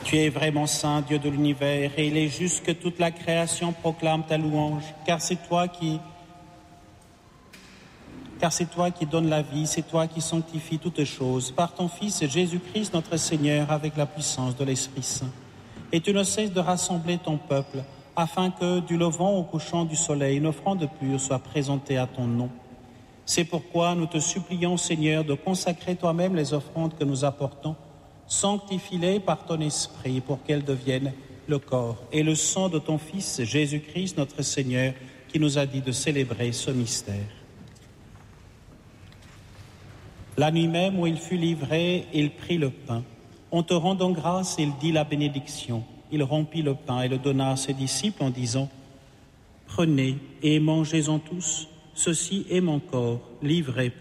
Tu es vraiment saint, Dieu de l'univers, et il est juste que toute la création proclame ta louange, car c'est toi qui donnes la vie, c'est toi qui sanctifies toutes choses, par ton Fils Jésus-Christ notre Seigneur, avec la puissance de l'Esprit Saint. Et tu ne cesses de rassembler ton peuple, afin que, du levant au couchant du soleil, une offrande pure soit présentée à ton nom. C'est pourquoi nous te supplions, Seigneur, de consacrer toi-même les offrandes que nous apportons. Sanctifie-les par ton Esprit pour qu'elles deviennent le corps et le sang de ton Fils Jésus-Christ notre Seigneur, qui nous a dit de célébrer ce mystère. La nuit même où il fut livré, il prit le pain. En te rendant grâce, il dit la bénédiction. Il rompit le pain et le donna à ses disciples en disant : « Prenez et mangez-en tous, ceci est mon corps livré pour vous. »